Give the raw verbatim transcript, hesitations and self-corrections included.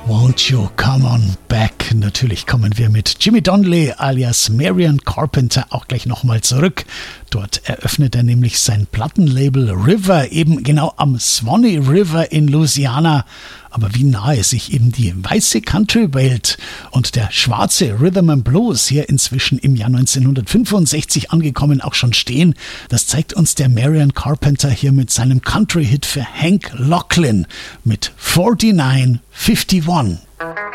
Won't You Come On Back? Natürlich kommen wir mit Jimmy Donnelly alias Marion Carpenter auch gleich nochmal zurück. Dort eröffnet er nämlich sein Plattenlabel River, eben genau am Swanee River in Louisiana. Aber wie nahe sich eben die weiße Country-Welt und der schwarze Rhythm and Blues hier inzwischen im Jahr neunzehnhundertfünfundsechzig angekommen auch schon stehen, das zeigt uns der Marion Carpenter hier mit seinem Country-Hit für Hank Locklin mit neunundvierzig einundfünfzig.